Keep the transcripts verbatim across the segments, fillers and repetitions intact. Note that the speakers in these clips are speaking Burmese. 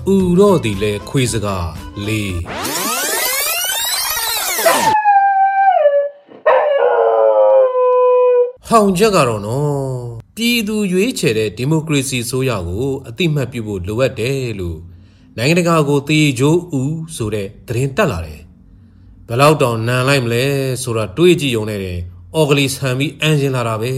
ဥတော့ဒီလေခွေးစကားလေးဟောင်ချက်ကတော့နော်ပြည်သူရွေးချယ်တဲ့ဒီမိုကရေစီဆိုရကိုအတိမတ်ပြုဖို့လိုအပ်တယ်လို့နိုင်ငံတကာကိုတေးချိုးဦးဆိုတဲ့သတင်းတက်လာတယ်ဘယ်လောက်တောင်နန်လိုက်မလဲဆိုတာတွေးကြည့်ရုံနဲ့တယ်အော်ဂလီဆန်ပြီးအန်ဂျင်လာတာပဲ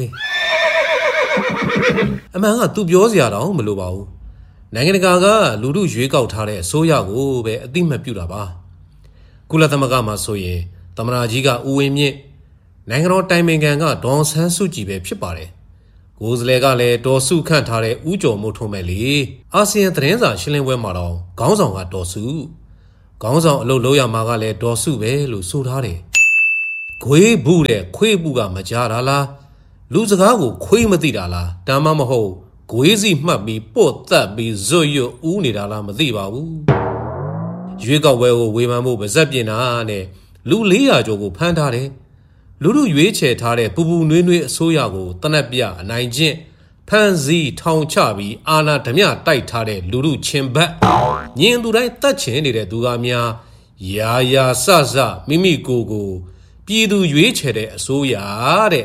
အမှန်ကသူပြောစရာတော့မလိုပါဘူးနိုင်ငံတကာကလူထုရွေးကောက်ထားတဲ့အစိုးရကိုပဲအတိမတ်ပြုတာပါကုလသမဂ္ဂမှာဆိုရင်သမ္မတကြီးကဦးဝင်းမြင့်နိုင်ငံတော်တိုင်ပင်ခံကဒေါ်ဆန်းစုကြည်ပဲဖြစ်ပါတယ်ကိုယ်စလဲကလည်းဒေါ်စုခန့်ထားတဲ့ဦးကျော်မိုးထွန်းပဲလေအာဆီယံသတင်းစာရှင်းလင်းပွဲမှာတော့ခေါင်းဆောင်ကဒေါ်စုခေါင်းဆောင်အလုပ်လုပ်ရမှာကလည်းဒေါ်စုပဲလို့ဆိုထားတယ်ခွေးဘူးတဲ့ခွေးဘူးကမကြတာလားလူစကားကိုခွေးမသိတာလားဒါမှမဟုတ်ခွေးစီမှတ်ပြီးပို့သက်ပြီးဇွတ်ရွတ်ဦးနေတာလားမသိပါဘူးရွေးကောက်ပွဲကိုဝေဖန်ဖို့ပါဇက်ပြင်တာနဲ့လူ၄ရာကျော်ကိုဖမ်းထားတယ်လူလူရွေးချယ်ထားတဲ့ပူပူနွေးနွေးအစိုးရကိုတနက်ပြအနိုင်ကျင့်ဖမ်းဆီးထောင်ချပြီးအာဏာဓမြတိုက်ထားတဲ့လူလူချင်းဘက်ညင်သူတိုင်းတတ်ချင်နေတဲ့သူကများရာရာဆဆမိမိကိုယ်ကိုပြည်သူရွေးချယ်တဲ့အစိုးရတဲ့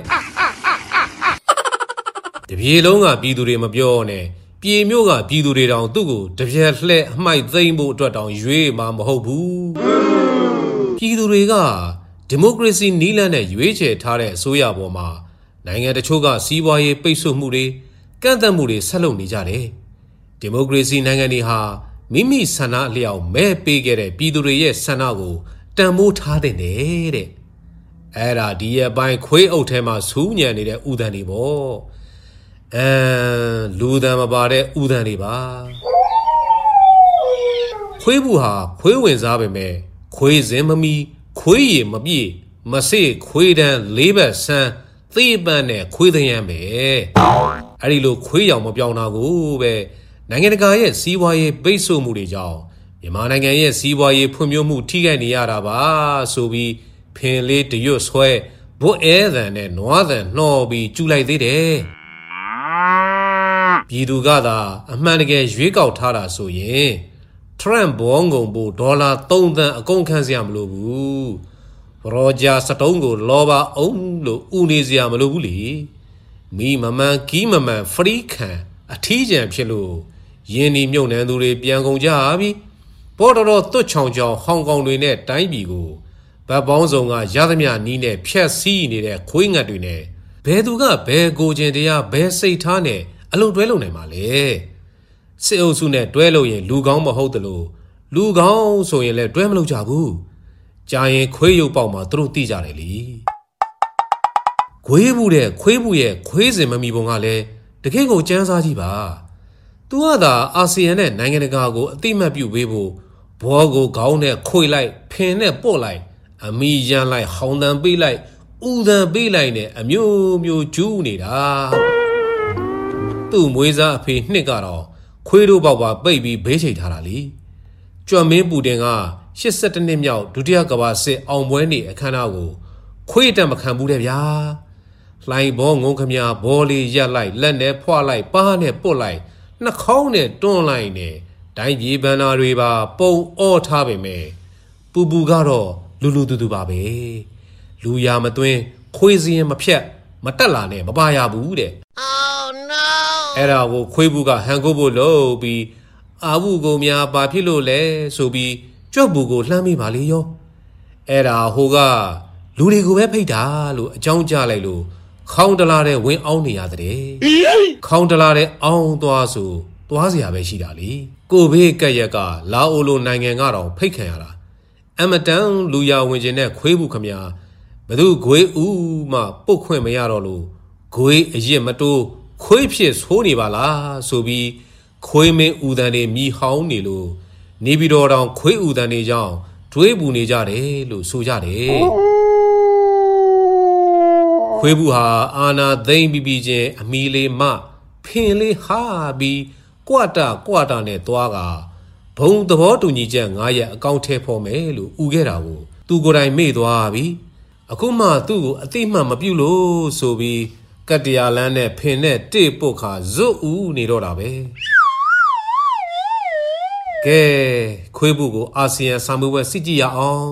တပြေလုံးကပြည်သူတွေမပြောနဲ့ပြေမျိုးကပြည်သူတွေတောင်သူ့ကိုတပြက်လှဲ့အမှိုက်သိမ့်ဖို့အတွက်တောင်ရွေးမှာမဟုတ်ဘူးပြည်သူတွေကဒီမိုကရေစီနီးလန်းနဲ့ရွေးချယ်ထားတဲ့အစိုးရပေါ်မှာနိုင်ငံတချို့ကစီးပွားရေးပိတ်ဆို့မှုတွေကန့်သတ်မှုတွေဆက်လုပ်နေကြတယ်ဒီမိုကရေစီနိုင်ငံတွေဟာမိမိဆန္ဒအလျောက်မဲပေးခဲ့တဲ့ပြည်သူတွေရဲ့ဆန္ဒကိုတန်ဖိုးထားတဲ့တဲ့အဲ့ဒါဒီရဲ့ပိုင်းခွေးအုပ်ထဲမှာစူးညံနေတဲ့ဥဒန်တွေပေါ့အဲလူဒန်မပါတဲ့ဥဒန်တွေပါခွေးဘူးဟာခွေးဝင်စားပဲမဲ့ခွေးစင်မမီခွေးရည်မပြည့်မစေ့ခွေးတန်းလေးဘက်ဆန်းသေပန်းနဲ့ခွေးသရမ်းပဲအဲ့ဒီလိုခွေးရောင်မပြောင်းတာကိုပဲနိုင်ငံတကာရဲ့စီးပွားရေးပိတ်ဆို့မှုတွေကြောင့်မြန်မာနိုင်ငံရဲ့စီးပွားရေးဖွံ့ဖြိုးမှုထိခိုက်နေရတာပါဆိုပြီးဖင်လေးတရွတ်ဆွဲဘွတ်အဲသံနဲ့နွားသံနှောပြီးကျူလိုက်သေးတယ်ပြည်သူကသာအမှန်တကယ်ရွေးကောက်ထားတာဆိုရင်ထရန့်ဘောင်းကုန်ဖို့ဒေါ်လာသုံးသန်းအကုန်ခံစရာမလိုဘူးရောဂျာစတုံးကိုလောပါအောင်လို့ဦးနေစရာမလိုဘူးလေမိမမှန်ကီးမမှန်ဖရီးခံအထီးကျန်ဖြစ်လို့ယင်းဒီမြုပ်နှံသူတွေပြန်ကုန်ကြပြီပေါ်တော်တော်သွတ်ချောင်ချောင်ဟောင်ကောင်တွေနဲ့တိုင်းပြည်ကိုဗတ်ပေါင်းစုံကရသမျှနီးနဲ့ဖြက်စီးနေတဲ့ခွေးငတ်တွေနဲ့ဘယ်သူကဘယ်ကိုကျင်တရားဘယ်စိတ်ထားနဲ့အလုံးတွဲလုံနိုင်မှာလဲစစ်အုပ်စုနဲ့တွဲလို့ရင်လူကောင်းမဟုတ်တယ်လို့လူကောင်းဆိုရင်လည်းတွဲမလုပ်ကြဘူးကြာရင်ခွေးရုပ်ပေါက်မှာသူတို့သိကြတယ်လေခွေးဘူးတဲ့ခွေးဘူးရဲ့ခွေးစင်မမီပုံကလည်းတကယ့်ကိုစမ်းစားကြည့်ပါသူကသာအာဆီယံနဲ့နိုင်ငံတကာကိုအတိမတ်ပြုပေးဖို့ဘောကိုခေါင်းနဲ့ခွေလိုက်ဖင်နဲ့ပို့လိုက်အမီရန်လိုက်ဟောင်းတန်ပေးလိုက်ဥတန်ပေးလိုက်နဲ့အမျိုးမျိုးကျူးနေတာသူ့မွေးစားအဖေနှစ်ကတော့ခွေးတို့ပေါက်ပါပိတ်ပြီးဘေးချိတ်ထားတာလေကြွမင်းပူတင်ကရှစ်ဆယ့်တစ်နှစ်မြောက်ဒုတိယကမ္ဘာစစ်အောင်ပွဲနေ့အခမ်းအနားကိုခွေးတက်မခံဘူးတဲ့ဗျာလှိုင်ဘောငုံခမညာဘောလေးရက်လိုက်လက်နဲ့ဖွာလိုက်ပါးနဲ့ပုတ်လိုက်နှာခေါင်းနဲ့တွန်းလိုက်နဲ့တိုင်းပြည်ဘန္နာတွေပါပုံအော့ထားပေမဲ့ပူပူကတော့လူလူတူတူပါပဲလူရမသွင်းခွေးစင်းမဖြတ်မတက်လာနဲ့မပါရဘူးတဲ့ Oh no အဲ့ဒါကိုခွေးဘူးကဟန်ကိုဖို့လို့ပြီးအာဘူးကိုများဘာဖြစ်လို့လဲဆိုပြီးကြွက်ဘူးကိုလှမ်းမိပါလေရောအဲ့ဒါဟိုကလူတွေကိုပဲဖိတ်တာလို့အကြောင်းကြားလိုက်လို့ခေါင်းတလားတဲ့ဝင်းအောင်နေရတဲ့ခေါင်းတလားတဲ့အောင်းသွားဆိုသွားเสียပဲရှိတာလေကိုဘေးကက်ရက်ကလာအိုလိုနိုင်ငံကတော့ဖိတ်ခံရတာအမတန်လူရဝင်ခြင်းနဲ့ခွေးဘူးခမညာဘသူဂွေးဦးမှပုတ်ခွင့်မရတော့လို့ဂွေးအရစ်မတိုးခွေးဖြစ်ဆိုးနေပါလားဆိုပြီးခွေးမင်းဦးတန်တွေမြည်ဟောင်းနေလို့နေပြီးတော့တောင်ခွေးဦးတန်တွေကြောင့်တွေးပူနေကြတယ်လို့ဆိုကြတယ်ခွေးဘူးဟာအာနာသိမ့်ပြီးပြီးချင်းအမီလေးမဖင်လေးဟာပြီးကွာတာကွာတာနဲ့သွားကဘုံသဘောတူညီချက်ငါးရက်အကောင့်ထဲဖော်မယ်လို့ဥခဲ့တာကိုသူကိုယ်တိုင်မေ့သွားပြီအခုမှသူ့ကိုအတိမတ်မပြုတ်လို့ဆိုပြီးကတ္တရာလန်းနဲ့ဖင်နဲ့တိပုတ်ခါဇွတ်ဦးနေတော့တာပဲကဲခွေးဘူးကိုအာဆီယံစာမှုပွဲစစ်ကြည့်ရအောင်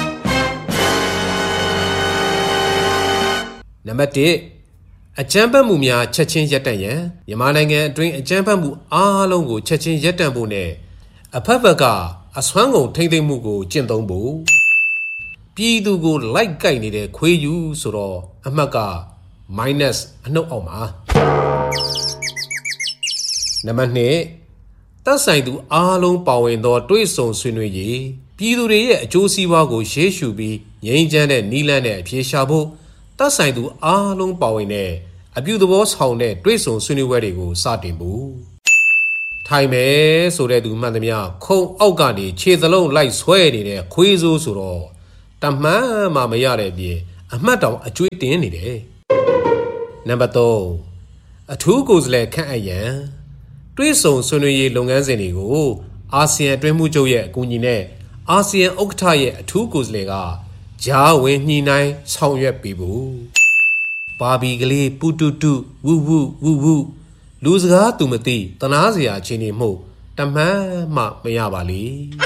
နံပါတ်တစ်အကြမ်းဖက်မှုများချက်ချင်းရပ်တန့်ရန်မြန်မာနိုင်ငံအတွင်းအကြမ်းဖက်မှုအားလုံးကိုချက်ချင်းရပ်တန့်ဖို့နဲ့အဖက်ဖက်ကအစွမ်းကုန်ထိမ့်သိမ့်မှုကိုကျင့်သုံးဖို့ပြည်သူကိုလိုက်ကိုက်နေတဲ့ခွေးယူဆိုတော့အမှတ်က minus အနှုတ်အောက်မှာနံပါတ်နှစ်သက်ဆိုင်သူအားလုံးပါဝင်သောတွဲဆုံဆွေးနွေးရေးပြည်သူတွေရဲ့အကျိုးစီးပွားကိုရှေ့ရှုပြီးငြိမ်းချမ်းတဲ့နီးလန်းနဲ့အပြေရှားဖို့သက်ဆိုင်သူအားလုံးပါဝင်တဲ့အပြုသဘောဆောင်တဲ့တွဲဆုံဆွေးနွေးပွဲတွေကိုစတင်ဖို့ထိုင်မယ်ဆိုတဲ့သူမှန်သမျှခုံအောက်ကနေခြေသလုံးလိုက်ဆွဲနေတဲ့ခွေးစိုးဆိုတော့တမှန်မှမရတဲ့ပြင်အမှတ်တောင်အကျွေးတင်နေတယ်နံပါတ်သုံးအထူးကိုယ်စားလှယ်ခန့်အပ်ရန်တွဲဆုံဆွေးနွေးရေးလုပ်ငန်းစဉ်တွေကိုအာဆီယံတွဲမှုချုပ်ရဲ့အကူအညီနဲ့အာဆီယံဥက္ကဋ္ဌရဲ့အထူးကိုယ်စားလှယ်ကဂျားဝင်ညှိနှိုင်းဆောင်ရွက်ပေးဖို့ဘာဘီကလေးပူတူတူဝူဝူဝူဝူလူစကားသူမသိတနာစရာချင်းနေမှုတမှန်မှမရပါလေ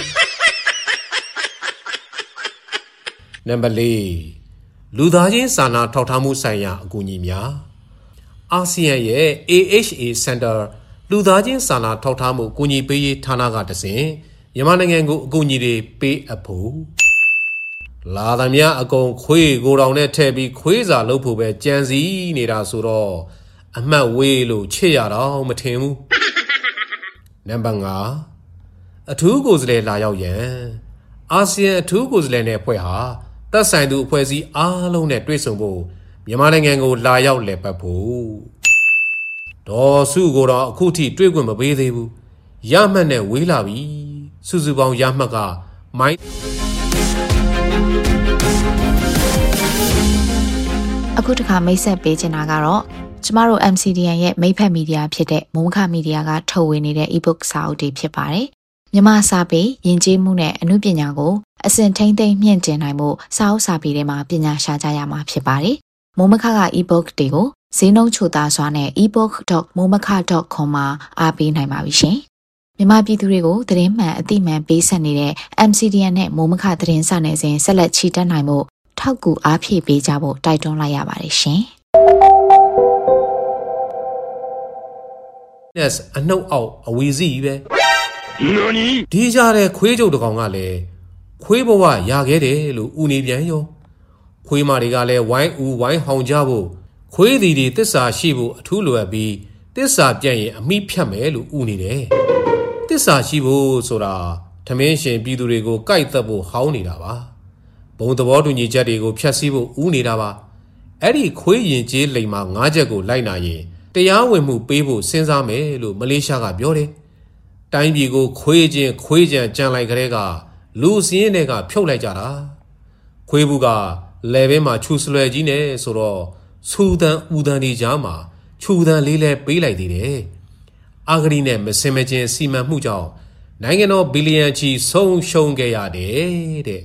နံပါတ်လေးလူသားချင်းစာနာထောက်ထားမှုဆိုင်ရာအကူအညီများအာဆီယံရဲ့ A H A Center လူသားချင်းစာနာထောက်ထားမှုအကူအညီပေးရေးဌာနကတဆင့်မြန်မာနိုင်ငံကိုအကူအညီတွေပေးအပ်ဖို့လာသမျှအကုန်ခွေးကိုတောင်နဲ့ထည့်ပြီးခွေးစာလုပ်ဖို့ပဲကြံစည်နေတာဆိုတော့အမှတ်ဝေးလို့ချစ်ရတော့မထင်ဘူးနံပါတ်ငါအထူးကိုယ်စားလှယ်လာရောက်ရန်အာဆီယံအထူးကိုယ်စားလှယ်နဲ့အဖွဲ့ဟာသက်ဆိုင်သူအဖွဲ့အစည်းအားလုံးနဲ့တွေ့ဆုံဖို့မြန်မာနိုင်ငံကိုလာရောက်လည်ပတ်ဖို့ဒေါ်စုကိုတော့အခုထိတွေ့ခွင့်မပေးသေးဘူးရမှတ်နဲ့ဝေးလာပြီစုစုပေါင်းရမှတ်ကမိုင်းအခုတခါမိတ်ဆက်ပေးချင်တာကတော့ကျမတို့ M C D N ရဲ့မိတ်ဖက်မီဒီယာဖြစ်တဲ့မိုးမခမီဒီယာကထုတ်ဝေနေတဲ့ e-book စာအုပ်တွေဖြစ်ပါတယ်မြန်မာစာပေယဉ်ကျေးမှုနဲ့အမှုပညာကိုအစဉ်ထိမ့်သိမ့်မြင့်တင်နိုင်မှုစာအုပ်စာပေတွေမှာပညာရှာကြရမှာဖြစ်ပါတယ်မိုးမခက e-book တွေကိုဈေးနှုန်းချိုသားစွာနဲ့ e book dot momaka dot com မှာအားပေးနိုင်ပါပြီရှင်မြန်မာပြည်သူတွေကိုသတင်းမှန်အသိမှန်ပေးဆက်နေတဲ့ M C D N နဲ့မိုးမခသတင်းစာနယ်စဉ်ဆက်လက်ချီတက်နိုင်မှုထောက်ကူအားဖြည့်ပေးကြဖို့တိုက်တွန်းလိုက်ရပါတယ်ရှင်။ Yes အနှုတ်အောက်အဝီစီပဲ။ဒီကြတဲ့ခွေးကြုတ်တကောင်ကလည်းခွေးဘဝရခဲ့တယ်လို့ဦးနေပြန်ရော။ခွေးမတွေကလည်းဝိုင်းဦးဝိုင်းဟောင်ကြဖို့ခွေးသည်တွေတစ္ဆာရှိဖို့အထူးလိုအပ်ပြီးတစ္ဆာပြတ်ရင်အမိဖြတ်မယ်လို့ဦးနေတယ်။တစ္ဆာရှိဖို့ဆိုတာထမင်းရှင်ပြည်သူတွေကိုကြိုက်သက်ဖို့ဟောင်းနေတာပါ။ဘုံသဘောတူညီချက်တွေကိုဖျက်ဆီးဖို့ဦးနေတာပါအဲ့ဒီခွေးရင်ကျေးလိမ်မှာငါးချက်ကိုလိုက်နာရင်တရားဝင်မှုပေးဖို့စဉ်းစားမယ်လို့မလေးရှားကပြောတယ်တိုင်းပြည်ကိုခွေးချင်းခွေးကြံကြံလိုက်ကြတဲ့ကလူစင်းတွေကဖြုတ်လိုက်ကြတာခွေးဘူးကလေဘဲမှာခြူစလွယ်ကြီးနဲ့ဆိုတော့စူတန်ဦးတန်ဒီကြားမှာခြူတန်လေးလဲပေးလိုက်သေးတယ်အာဂရီနဲ့မစင်မချင်းစီမံမှုကြောင့်နိုင်ငံတော်ဘီလီယံချီဆုံးရှုံးခဲ့ရတယ်တဲ့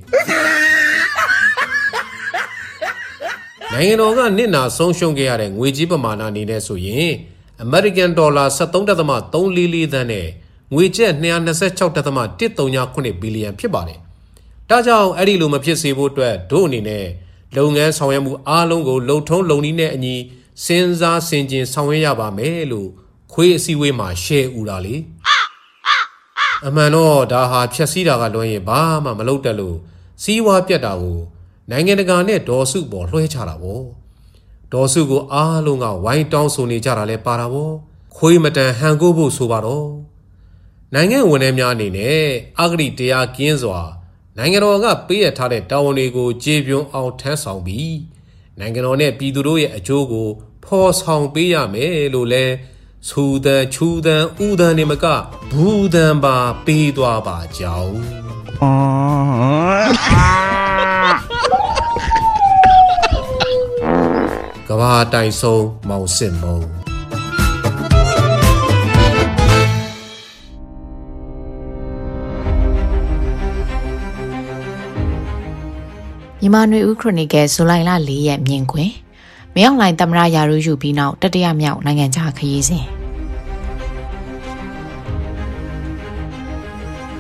နိုင်ငံတော်ကနစ်နာဆုံးရှုံးခဲ့ရတဲ့ငွေကြေးပမာဏအနေနဲ့ဆိုရင်အမေရိကန်ဒေါ်လာ seventeen point three four four သန်းနဲ့ငွေကျပ် two hundred twenty-six point one three nine ဘီလီယံဖြစ်ပါတယ်။ဒါကြောင့်အဲ့ဒီလိုမဖြစ်စေဖို့အတွက်တို့အနေနဲ့လုပ်ငန်းဆောင်ရွက်မှုအားလုံးကိုလုံထုံးလုံနည်းနဲ့အညီစဉ်းစားဆင်ခြင်ဆောင်ရွက်ရပါမယ်လို့ခွေးအစည်းအဝေးမှာရှယ်ဦးတာလေ။အမှန်တော့ဒါဟာဖြက်စီးတာကလွှဲရင်ဘာမှမလုပ်တတ်လို့စီးဝါးပြတ်တာကိုနိုင်ငံတကာနဲ့ဒေါ်စုပေါ်လွှဲချတာပေါ့ဒေါ်စုကိုအားလုံးကဝိုင်းတောင်းဆိုနေကြတာလဲပါတာပေါ့ခွေးမတန်ဟန်ကိုဖို့ဆိုပါတော့နိုင်ငံဝန်ထမ်းများအနေနဲ့အဂတိတရားကင်းစွာနိုင်ငံတော်ကပေးရထားတဲ့တာဝန်တွေကိုကျေပြွန်အောင်ထမ်းဆောင်ပြီးနိုင်ငံတော်နဲ့ပြည်သူတို့ရဲ့အကျိုးကိုဖော်ဆောင်ပေးရမယ်လို့လဲစူဒန်ချူဒန်ဥဒန်နေမကဘူဒန်ပါပေးသွားပါကြောင်းကဘာတိုင်ဆုံးမောင်စစ်မုံမြန်မာနွေဦးခရိုနီကယ်ဇူလိုင်လ၄ရက်မြင်ကွင်းမရောက်လိုင်းသမရရာရူယူပြီးနောက်တတိယမြောက်နိုင်ငံခြားခရီးစဉ်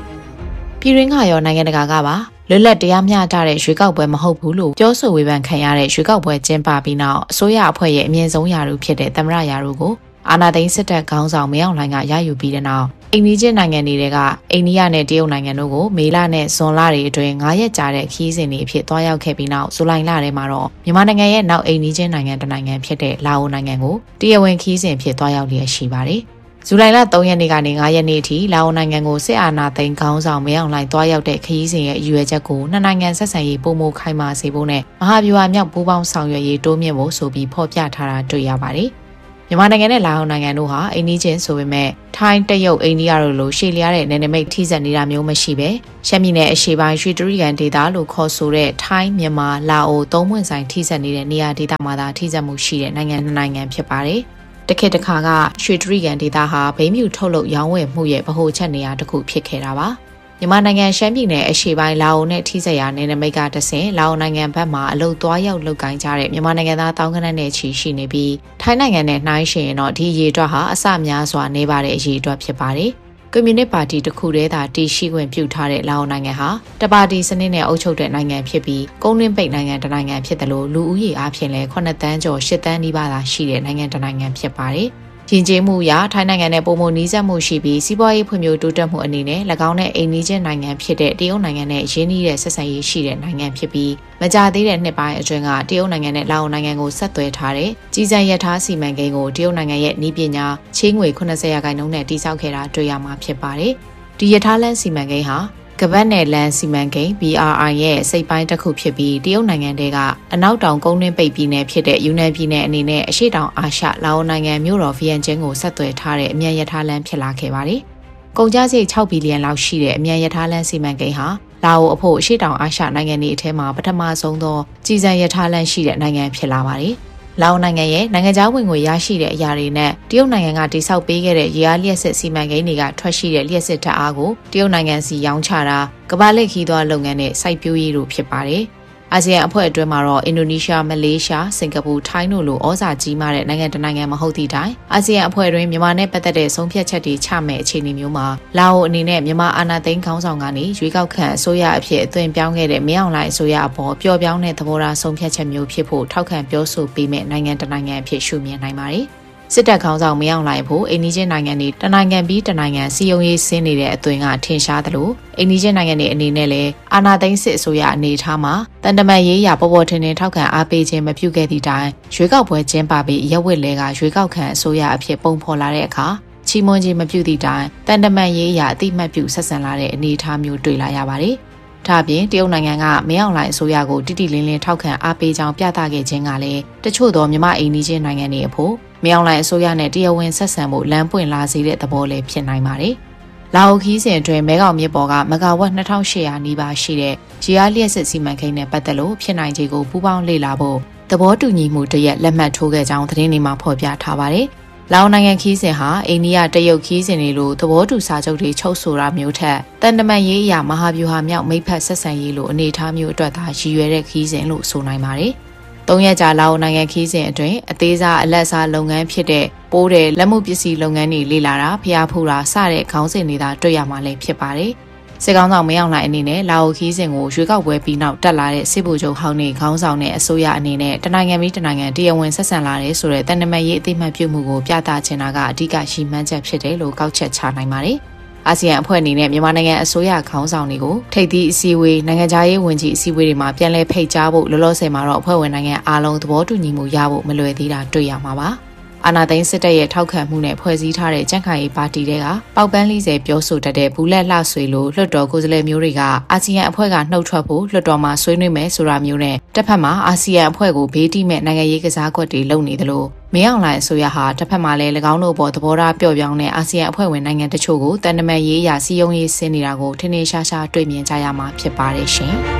ပြည်တွင်းကရောနိုင်ငံတကာကပါလွတ်လပ်တရားမျှတတဲ့ရွေးကောက်ပွဲမဟုတ်ဘူးလို့ပြောဆိုဝေဖန်ခံရတဲ့ရွေးကောက်ပွဲကျင်းပပြီးနောက်အစိုးရအဖွဲ့ရဲ့အမြင့်ဆုံးရာထူးဖြစ်တဲ့သမ္မတရာထူးကိုအာဏာသိမ်းစစ်တပ်ခေါင်းဆောင်မင်းအောင်လှိုင်ကရယူပြီးတဲ့နောက်အိန္ဒိယနိုင်ငံတွေကအိန္ဒိယနဲ့တရုတ်နိုင်ငံတို့ကိုမေလနဲ့ဇွန်လတွေအတွင်း၅ရက်ကြာတဲ့ခီးစဉ်တွေအဖြစ်တွားရောက်ခဲ့ပြီးနောက်ဇူလိုင်လထဲမှာတော့မြန်မာနိုင်ငံရဲ့နောက်အိန္ဒိယနိုင်ငံတစ်နိုင်ငံဖြစ်တဲ့လာအိုနိုင်ငံကိုတရားဝင်ခီးစဉ်ဖြစ်တွားရောက်လျက်ရှိပါတယ်။ဇူလိုင်လ၃ရက်နေ့ကနေ၅ရက်နေ့အထိလာအိုနိုင်ငံကိုစစ်အာဏာသိမ်းခေါင်းဆောင်မင်းအောင်လှိုင်တွားရောက်တဲ့ခီးစဉ်ရဲ့အရွယ်ချက်ကိုနှစ်နိုင်ငံဆက်ဆံရေးပုံမခိုင်မာစေဖို့နဲ့မဟာဗျူဟာမြောက်ပူးပေါင်းဆောင်ရွက်ရေးတိုးမြင့်ဖို့ဆိုပြီးဖော်ပြထားတာတွေ့ရပါတယ်။မြန်မာနိုင်ငံနဲ့လာအိုနိုင်ငံတို့ဟာအိန္ဒိချင်းဆိုပေမဲ့ထိုင်းတရုတ်အိန္ဒိယတို့လိုရှေ့လျားတဲ့နယ်နိမိတ်ထိစပ်နေတာမျိုးမရှိပဲရှမ်းပြည်နယ်အရှေ့ပိုင်းရွှေတြိဂံဒေသလို့ခေါ်ဆိုတဲ့ထိုင်းမြန်မာလာအိုသုံးပွင့်ဆိုင်ထိစပ်နေတဲ့နေရာဒေသမှာသာထိစပ်မှုရှိတဲ့နိုင်ငံနှစ်နိုင်ငံဖြစ်ပါတယ်။တခေတ်တစ်ခါကရွှေတြိဂံဒေသဟာဗိမ်းမြူထုတ်လုပ်ရောင်းဝယ်မှုရဲ့ဗဟိုချက်နေရာတစ်ခုဖြစ်ခဲ့တာပါ။မြန်မာနိုင်ငံရှမ်းပြည်နယ်အရှေ့ပိုင်းလာအိုနဲ့ထိစပ်ရာနယ်နိမိတ်ကတဆင်လာအိုနိုင်ငံဘက်မှအလုတ်သွားရောက်လုပ်ကိုင်ကြတဲ့မြန်မာနိုင်ငံသားတောင်းကနက်နဲ့ချီရှိနေပြီးထိုင်းနိုင်ငံနဲ့နှိုင်းယှဉ်ရင်တော့ဒီရေအတွက်ဟာအဆများစွာနေပါတဲ့အရေအတွက်ဖြစ်ပါတယ်။ကွန်မြူနစ်ပါတီတစ်ခုတည်းသာတည်ရှိခွင့်ပြုထားတဲ့လာအိုနိုင်ငံဟာတပါတီစနစ်နဲ့အုပ်ချုပ်တဲ့နိုင်ငံဖြစ်ပြီးကုန်းတွင်းပိတ်နိုင်ငံတစ်နိုင်ငံဖြစ်တယ်လို့လူဦးရေအပြင်လဲခုနှစ်တန်းကျော်ရှစ်တန်းနီးပါးသာရှိတဲ့နိုင်ငံတစ်နိုင်ငံဖြစ်ပါတယ်။ယဉ်ကျေးမှုအရထိုင်းနိုင်ငံနဲ့ပုံမနီးစပ်မှုရှိပြီးစီးပွားရေးဖွံ့ဖြိုးတိုးတက်မှုအနေနဲ့၎င်းနဲ့အိမ်နီးချင်းနိုင်ငံဖြစ်တဲ့တရုတ်နိုင်ငံနဲ့ရင်းနှီးတဲ့ဆက်ဆံရေးရှိတဲ့နိုင်ငံဖြစ်ပြီးမကြာသေးတဲ့နှစ်ပိုင်းအတွင်းကတရုတ်နိုင်ငံနဲ့လာအိုနိုင်ငံကိုဆက်သွယ်ထားတဲ့ကြီးစံရထားစီမံကိန်းကိုတရုတ်နိုင်ငံရဲ့နည်းပညာချေးငွေခုနှစ်ဆယ်ရာခိုင်နှုန်းနဲ့တည်ဆောက်ခဲ့တာတွေ့ရမှာဖြစ်ပါတယ်။ဒီရထားလမ်းစီမံကိန်းဟာကပတ်နယ်လန်စီမံကိန်း B R I ရဲ့စိတ်ပိုင်းတစ်ခုဖြစ်ပြီးတရုတ်နိုင်ငံတဲကအနောက်တောင်ကုန်းတွင်းပိတ်ပြည်နယ်ဖြစ်တဲ့ယူနန်ပြည်နယ်အနေနဲ့အရှေ့တောင်အာရှလာအိုနိုင်ငံမြို့တော်ဗီယန်ကျင်းကိုဆက်သွယ်ထားတဲ့အမြန်ရထားလမ်းဖြစ်လာခဲ့ပါတယ်။ကုန်ကျစရိတ်၆ဘီလီယံလောက်ရှိတဲ့အမြန်ရထားလမ်းစီမံကိန်းဟာလာအိုအဖို့အရှေ့တောင်အာရှနိုင်ငံတွေအထက်မှာပထမဆုံးသောကြီးစံရထားလမ်းရှိတဲ့နိုင်ငံဖြစ်လာပါတယ်။လာအိုနိုင်ငံရဲ့နိုင်ငံခြားဝင်ငွေရရှိတဲ့အရာတွေနဲ့တရုတ်နိုင်ငံကတိစောက်ပေးခဲ့တဲ့ရေအားလျှက်စစ်စီမံကိန်းတွေကထွက်ရှိတဲ့လျှက်စစ်ဓာတ်အားကိုတရုတ်နိုင်ငံစီရောင်းချတာကမ္ဘာလက်ခီးသွားလုပ်ငန်းနဲ့စိုက်ပျိုးရေးတို့ဖြစ်ပါတယ်။အာဆီယံအဖွဲ့အတွင်းမှာတော့အင်ဒိုနီးရှား၊မလေးရှား၊စင်ကာပူ၊ထိုင်းတို့လိုဩဇာကြီးမားတဲ့နိုင်ငံတနိုင်ငံမဟုတ်သည့်တိုင်အာဆီယံအဖွဲ့အတွင်းမြန်မာနဲ့ပတ်သက်တဲ့ဆုံးဖြတ်ချက်တွေချမဲ့အခြေအနေမျိုးမှာလာအိုအနေနဲ့မြန်မာအာဏာသိမ်းခေါင်းဆောင်ကနေရွေးကောက်ခံအစိုးရအဖြစ်အသွင်ပြောင်းခဲ့တဲ့မင်းအောင်လှိုင်အစိုးရအပေါ်ပျော့ပြောင်းတဲ့သဘောထားဆုံးဖြတ်ချက်မျိုးဖြစ်ဖို့ထောက်ခံပြောဆိုပေးမဲ့နိုင်ငံတနိုင်ငံအဖြစ်ရှုမြင်နိုင်ပါတယ်။စစ်တပ်ခေါင်းဆောင်မင်းအောင်လှိုင်ဖို့အိန္ဒိချင်းနိုင်ငံတွေတနိုင်ငံပြီးတနိုင်ငံစီယုံရေးဆင်းနေတဲ့အသွင်ကထင်ရှားသလိုအိန္ဒိချင်းနိုင်ငံတွေအနေနဲ့လည်းအာဏာသိမ်းစစ်အစိုးရအနေထားမှာတန်တမန်ရေးရာပေါ်ပေါ်ထင်ထင်ထောက်ခံအားပေးခြင်းမပြုခဲ့သည့်တိုင်ရွေးကောက်ပွဲကျင်းပပြီးရက်ဝက်လဲကရွေးကောက်ခံအစိုးရအဖြစ်ပုံဖော်လာတဲ့အခါချီးမွမ်းခြင်းမပြုသည့်တိုင်တန်တမန်ရေးရာအတိမတ်ပြုဆက်ဆံလာတဲ့အနေအထားမျိုးတွေ့လာရပါတယ်။ဒါ့အပြင်တရုတ်နိုင်ငံကမင်းအောင်လှိုင်အစိုးရကိုတိတိလင်းလင်းထောက်ခံအားပေးကြောင်းပြသခဲ့ခြင်းကလည်းတချို့သောမြမအိန္ဒိချင်းနိုင်ငံတွေအဖို့မင်းအောင်လှိုင်အစိုးရနဲ့တရားဝင်ဆက်ဆံမှုလမ်းပွင့်လာစေတဲ့သဘောလည်းဖြစ်နိုင်ပါတယ်။လာအိုခီးစဉ်အတွင်းမဲခေါင်မြစ်ပေါ်ကမဂါဝက်နှစ်ထောင်ရှစ်ရာနီးပါးရှိတဲ့ရေအားလျှက်စစ်စီမံကိန်းနဲ့ပတ်သက်လို့ဖြစ်နိုင်ခြေကိုပူးပေါင်းလေ့လာဖို့သဘောတူညီမှုတရက်လက်မှတ်ထိုးခဲ့ကြောင်းသတင်းတွေမှာဖော်ပြထားပါတယ်။လာအိုနိုင်ငံခီးစဉ်ဟာအိန္ဒိယတရုတ်ခီးစဉ်တွေလိုသဘောတူစာချုပ်တွေချုပ်ဆိုတာမျိုးထက်တန်တမန်ရေးအရာမဟာဗျူဟာမြောက်မိတ်ဖက်ဆက်ဆံရေးလိုအနေအထားမျိုးအတွက်သာရည်ရွယ်တဲ့ခီးစဉ်လို့ဆိုနိုင်ပါတယ်။သုံးရက်ကြာလာအိုနိုင်ငံခီးစဉ်အတွင်းအသေးစားအလက်စားလုပ်ငန်းဖြစ်တဲ့ပိုးတဲ့လက်မှုပစ္စည်းလုပ်ငန်းတွေလေ့လာတာဖျားဖူးတာစတဲ့ခေါင်းစဉ်တွေသာတွေ့ရမှာလည်းဖြစ်ပါတယ်။စစ်ကောင်ဆောင်မင်းအောင်လှိုင်အနေနဲ့လာအိုခီးစဉ်ကိုရွေးကောက်ပွဲပြီးနောက်တက်လာတဲ့စစ်ဗိုလ်ချုပ်ဟောင်းနေခေါင်းဆောင်တဲ့အစိုးရအနေနဲ့တနိုင်ငံပြီးတနိုင်ငံတရားဝင်ဆက်ဆံလာတဲ့ဆိုတဲ့တန်တမန်ရေးအသိမှတ်ပြုမှုကိုပြသချင်တာကအဓိကရှိမှန်းချက်ဖြစ်တယ်လို့ကောက်ချက်ချနိုင်ပါတယ်။အာဆီယံအဖွဲ့အနေနဲ့မြန်မာနိုင်ငံအစိုးရခေါင်းဆောင်တွေကိုထိပ်သီးအစည်းအဝေးနိုင်ငံခြားရေးဝန်ကြီးအစည်းအဝေးတွေမှာပြန်လည်ဖိတ်ကြားဖို့လောလောဆယ်မှာတော့အဖွဲ့ဝင်နိုင်ငံအားလုံးသဘောတူညီမှုရဖို့မလွယ်သေးတာတွေ့ရမှာပါ။အာဏာသိမ်းစစ်တပ်ရဲ့ထောက်ခံမှုနဲ့ဖွဲ့စည်းထားတဲ့ကြံ့ခိုင်ရေးပါတီတွေကပေါက်ပန်းလေးစဲပြောဆိုတတ်တဲ့ဘူးလက်လှဆွေလိုလွှတ်တော်ကိုယ်စားလှယ်မျိုးတွေကအာဆီယံအဖွဲ့ကနှုတ်ထွက်ဖို့လွှတ်တော်မှာဆွေးနွေးမယ်ဆိုတာမျိုးနဲ့တစ်ဖက်မှာအာဆီယံအဖွဲ့ကိုဘေးတိမဲ့နိုင်ငံရေးကစားကွက်တွေလုပ်နေသလိုမင်းအောင်လှိုင်အစိုးရဟာတစ်ဖက်မှာလည်း၎င်းတို့ပေါ်သဘောထားပျော့ပြောင်းတဲ့အာဆီယံအဖွဲ့ဝင်နိုင်ငံတချို့ကိုတန်တမန်ရေးရာစီယုံရေးဆင်းနေတာကိုထင်ထင်ရှားရှားတွေ့မြင်ကြရမှာဖြစ်ပါတယ်ရှင်။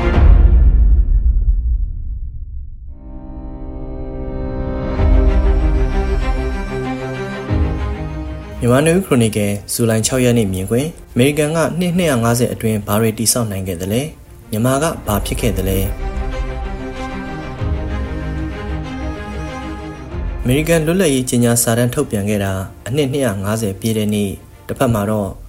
မြန်မာနယူးခရိုနီကယ်ဇူလိုင်၆ရက်နေ့မြင်ကွင်းအမေရိကန်ကနှစ်နှစ်ရာ၅ဆယ်အတွင်းဘာတွေတိစောက်နိုင်ခဲ့သလဲမြန်မာကဘာဖြစ်ခဲ့သလဲအမေရိကန်လွတ်လပ်ရေးကြေညာစာတမ်းထုတ်ပြန်ခဲ့တာအနှစ်နှစ်ရာ၅ဆယ်ပြည့်တဲ့နေ့တစ်ဖက်မှာတော့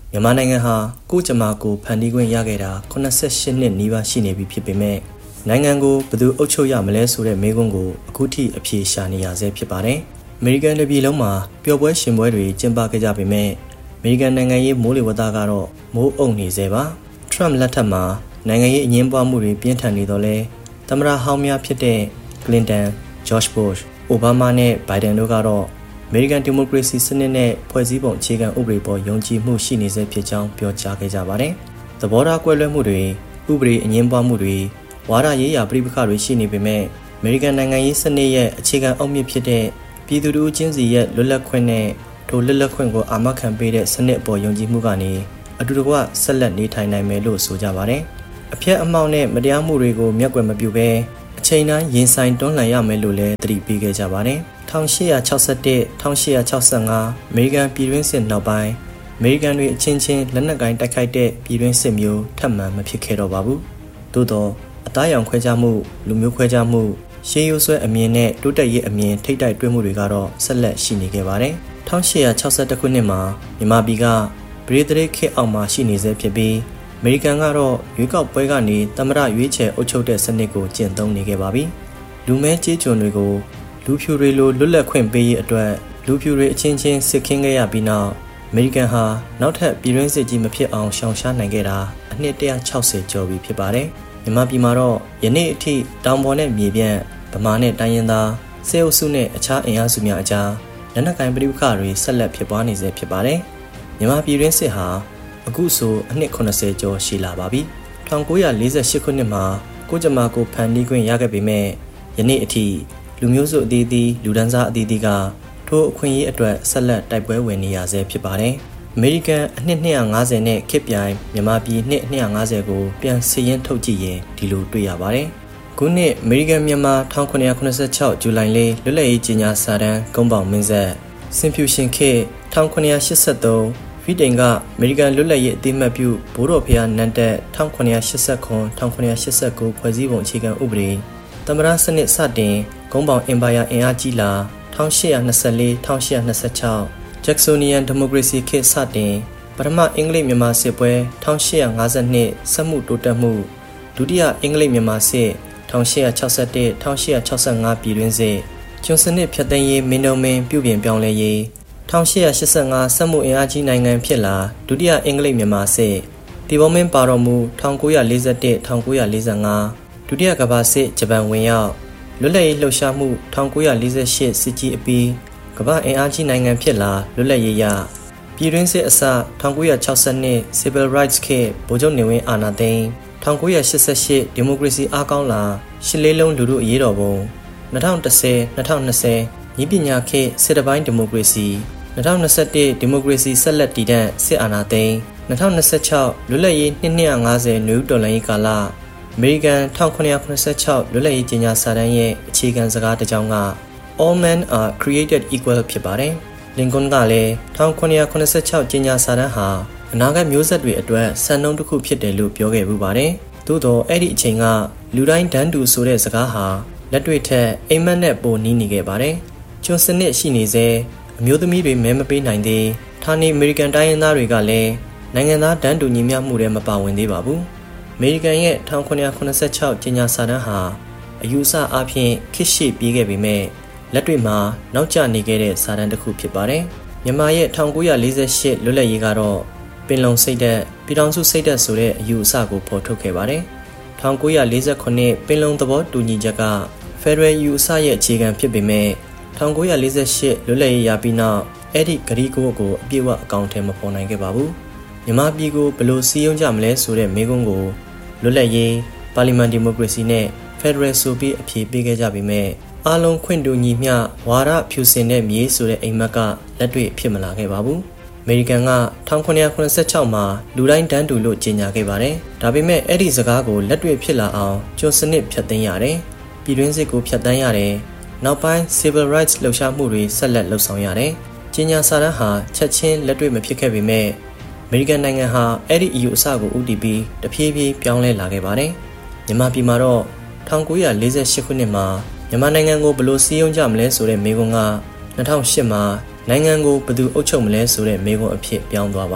မြန်မာနိုင်ငံဟာကိုကြမာကိုဖန်တီးခွင့်ရခဲ့တာeighty-eightနှစ်နီးပါးရှိနေပြီဖြစ်ပေမဲ့နိုင်ငံကိုဘယ်သူအုပ်ချုပ်ရမလဲဆိုတဲ့မေးခွန်းကိုအခုထိအဖြေရှာနေရဆဲဖြစ်ပါတယ်။အမေရိကန်ပြည်လုံးမှာပျော်ပွဲရှင်ပွဲတွေကျင်းပခဲ့ကြပေမဲ့အမေရိကန်နိုင်ငံရေးမိုးလေဝသကတော့မိုးအုံနေဆဲပါ။ Trump လက်ထက်မှာနိုင်ငံရေးအငြင်းပွားမှုတွေပြင်းထန်နေတော့လဲသမ္မတဟောင်းများဖြစ်တဲ့ Clinton, George Bush, Obama နဲ့ Biden တို့ကတော့အမေရိကန်ဒီမိုကရေစီစနစ်နဲ့ဖွဲ့စည်းပုံအခြေခံဥပဒေပေါ်ယုံကြည်မှုရှိနေဆဲဖြစ်ကြောင်းပြောကြားခဲ့ကြပါတယ်။သဘောထားကွဲလွဲမှုတွေဥပဒေအငြင်းပွားမှုတွေဝါဒရေးရာပြိပခါတွေရှိနေပေမဲ့အမေရိကန်နိုင်ငံရေးစနစ်ရဲ့အခြေခံအုတ်မြစ်ဖြစ်တဲ့ပြည်သူတို့ချင်းစီရဲ့လွတ်လပ်ခွင့်နဲ့ထိုလွတ်လပ်ခွင့်ကိုအာမခံပေးတဲ့စနစ်ပေါ်ယုံကြည်မှုကနေအတူတကွဆက်လက်နေထိုင်နိုင်မယ်လို့ဆိုကြပါတယ်။အဖျက်အမှောင့်နဲ့မတရားမှုတွေကိုမျက်ကွယ်မပြုဘဲအချိန်တိုင်းရင်ဆိုင်တွန်းလှန်ရမယ်လို့လည်းသတိပေးခဲ့ကြပါတယ်။eighteen sixty-one, eighteen sixty-fiveအမေရိကန်ပြည်တွင်းစစ်နောက်ပိုင်းအမေရိကန်တွေအချင်းချင်းလက်နက်ကိုင်တိုက်ခိုက်တဲ့ပြည်တွင်းစစ်မျိုးထပ်မံမဖြစ်ခဲ့တော့ပါဘူး။သို့တော့အသားရောင်ခွဲခြားမှုလူမျိုးခွဲခြားမှုရှေးရိုးဆွဲအမြင်နဲ့တိုးတက်ရေးအမြင်ထိပ်တိုက်တွဲမှုတွေကတော့ဆက်လက်ရှိနေခဲ့ပါတယ်။ eighteen sixty-oneခုနှစ်မှာမြန်မာပြည်ကပရိသေခေတ်အောက်မှာရှိနေဆဲဖြစ်ပြီးအမေရိကန်ကတော့ရွေးကောက်ပွဲကနေသမ္မတရွေးချယ်အုပ်ချုပ်တဲ့စနစ်ကိုကျင့်သုံးနေခဲ့ပါပြီ။လူမဲကြေးကျွန်တွေကိုလူဖြူတွေလိုလွတ်လပ်ခွင့်ပေးရေးအတွက်လူဖြူတွေအချင်းချင်းစစ်ခင်းခဲ့ရပြီးနောက်အမေရိကန်ဟာနောက်ထပ်ပြည်တွင်းစစ်ကြီးမဖြစ်အောင်ရှောင်ရှားနိုင်ခဲ့တာအနှစ်one hundred sixtyကျော်ပြီဖြစ်ပါတယ်။မြန်မာပြည်မှာတော့ယနေ့အထိတောင်ပေါ်နဲ့မြေပြန့်ဗမာနဲ့တိုင်းရင်းသားစေအုပ်စုနဲ့အခြားအင်အားစုများအကြားလက်နက်ကိုင်ပဋိပက္ခတွေဆက်လက်ဖြစ်ပွားနေဆဲဖြစ်ပါတယ်။မြန်မာပြည်တွင်းစစ်ဟာအခုဆိုအနှစ်eightyကျော်ရှိလာပါပြီ။nineteen forty-eightခုနှစ်မှာကိုကြမာကိုဖန်တီးခွင့်ရခဲ့ပေမဲ့ယနေ့အထိလူမျိုးစုအသီးသီးလူဒန်းစားအသီးသီးကထိုအခွင့်အရေးအတွက်ဆက်လက်တိုက်ပွဲဝင်နေရဆဲဖြစ်ပါတယ်။အမေရိကန်အနှစ်two hundred fiftyနဲ့ခေတ်ပြိုင်မြန်မာပြည်နှစ်two hundred fiftyကိုပြန်စရင်းထုတ်ကြည့်ရင်ဒီလိုတွေ့ရပါတယ်။ခုနှစ်အမေရိကန်မြန်မာnineteen seventy-sixဇူလိုင်လေးလွတ်လပ်ရေးကြေညာစာတမ်းကုန်းပေါင်မင်းဆက်စင်ဖြူရှင်ခေတ်nineteen eighty-threeဗီတိန်ကအမေရိကန်လွတ်လပ်ရေးအသိအမှတ်ပြုဘိုးတော်ဖျားနန်းတက်nineteen eighty-nine nineteen eighty-nineဖွဲ့စည်းပုံအခြေခံဥပဒေသမ္မတစနစ်စတင်ကုန်းပေါင်အင်ပါယာအင်အားကြီးလာeighteen twenty-four eighteen twenty-sixဂျက်ဆိုနီယန်ဒီမိုကရေစီခေတ်စတင်ပထမအင်္ဂလိပ်မြန်မာစစ်ပွဲeighteen fifty-twoစက်မှုတိုးတက်မှုဒုတိယအင်္ဂလိပ်မြန်မာစစ်eighteen sixty-one eighteen sixty-fiveပြည်တွင်းစစ်ကျွန်းစနစ်ဖြတ်သိမ်းရေးမင်းတို့မင်းပြုပြင်ပြောင်းလဲရေးeighteen eighty-eightစက်မှုအင်အားကြီးနိုင်ငံဖြစ်လာဒုတိယအင်္ဂလိပ်မြန်မာစစ်တီဘောမင်းပါတော်မူnineteen forty-one nineteen forty-fiveဒုတိယကမ္ဘာစစ်ဂျပန်ဝင်ရောက်လွတ်လပ်ရေးလှုပ်ရှားမှုnineteen forty-eightစစ်ကြီးအပြီးကမ္ဘာအင်အားကြီးနိုင်ငံဖြစ်လာလွတ်လပ်ရေးရပြည်တွင်းစစ်အစnineteen sixty-two စီဗယ်ရိုက်စ်ခေတ်ဗိုလ်ချုပ်နေဝင်းအာဏာသိမ်းnineteen eighty-eightဒီမိုကရေစီအားကောင်းလာရှစ်လေးလုံးလူထုအရေးတော်ပုံtwenty ten twenty twentyညီပညာခေတ်စစ်တပိုင်းဒီမိုကရေစီtwenty twenty-oneဒီမိုကရေစီဆက်လက်တည်တံ့စစ်အာဏာသိမ်းtwenty twenty-sixလွတ်လပ်ရေးနှစ်two hundred fiftyနွေဦးတော်လှန်ရေးကာလအမေရိကန်nineteen seventy-sixလွတ်လပ်ရေးကြေညာစာတမ်းရဲ့အခြေခံစကားတစ်ကြောင်းက All men are created equal ဖြစ်ပါတယ်။လင်ကွန်းကလည်းnineteen seventy-sixကြေညာစာတမ်းဟာအနာဂတ်မျိုးဆက်တွေအတွက်စံနှုန်းတစ်ခုဖြစ်တယ်လို့ပြောခဲ့ပူပါတယ်။သို့တော့အဲ့ဒီအချိန်ကလူတိုင်းတန်းတူဆိုတဲ့စကားဟာလက်တွေ့ထက်အိမ်မက်နဲ့ပိုနီးနေခဲ့ပါတယ်။ကျွန်းစနစ်ရှိနေစေအမျိုးသမီးတွေမဲမပေးနိုင်သေးဌာနေအမေရိကန်တိုင်းရင်းသားတွေကလည်းနိုင်ငံသားတန်းတူညီမျှမှုတွေမပါဝင်သေးပါဘူး။အမေရိကန်ရဲ့nineteen seventy-sixကြေညာစာတမ်းဟာအယူအဆအဖြစ်ခေတ်ရှေ့ပြေးခဲ့ပေမဲ့လက်တွေ့မှာနောက်ကျနေခဲ့တဲ့စာတမ်းတစ်ခုဖြစ်ပါတယ်။မြန်မာရဲ့nineteen forty-eightလွတ်လပ်ရေးကတော့ပင်လုံစိတ်ဓာတ်ပြည်ထောင်စုစိတ်ဓာတ်ဆိုတဲ့အယူအဆကိုဖော်ထုတ်ခဲ့ပါတယ်။nineteen forty-nineပင်လုံသဘောတူညီချက်က Federal ယူအဆရဲ့အခြေခံဖြစ်ပေမဲ့nineteen forty-eightလွတ်လပ်ရေးရပြီးနောက်အဲ့ဒီဂရီကိုကိုအပြည့်အဝအကောင့်ထဲမပေါ်နိုင်ခဲ့ပါဘူး။မြန်မာပြည်ကိုဘယ်လိုစီးရုံးကြမလဲဆိုတဲ့မေးခွန်းကိုလွတ်လပ်ရေးပါလီမန်ဒီမိုကရေစီနဲ့ Federal ဆိုပြီးအဖြေပေးခဲ့ကြပေမဲ့အားလုံးခွင့်တူညီမျှဝါဒဖြူစင်တဲ့မြေဆိုတဲ့အိမ်မက်ကလက်တွေ့ဖြစ်မလာခဲ့ပါဘူး။အမေရိကန်ကnineteen seventy-sixမှာလူတိုင်းတန်းတူလို့ကြေညာခဲ့ပါတယ်။ဒါပေမဲ့အဲ့ဒီစကားကိုလက်တွေ့ဖြစ်လာအောင်ကျွန်းစနစ်ဖြတ်သိမ်းရတယ်။ပြည်တွင်းစစ်ကိုဖြတ်တန်းရတယ်။နောက်ပိုင်း Civil Rights လှုပ်ရှားမှုတွေဆက်လက်လှုပ်ဆောင်ရတယ်။ကြေညာစာတမ်းဟာချက်ချင်းလက်တွေ့မဖြစ်ခဲ့ပေမဲ့အမေရိကန်နိုင်ငံဟာအဲ့ဒီအယူအဆကိုဦးတည်ပြီးတဖြည်းဖြည်းပြောင်းလဲလာခဲ့ပါတယ်။မြန်မာပြည်မှာတော့nineteen forty-eightခုနှစ်မှာမြန်မာနိုင်ငံကိုဘယ်လိုစည်းရုံးကြမလဲဆိုတဲ့မေးခွန်းကtwo thousand eightမှာနိုင်ငံကိုဘယ်သူအုပ်ချုပ်မလဲဆိုတဲ့မေးခွန်းအဖြစ်ပြောင်းသွားပါတယ်။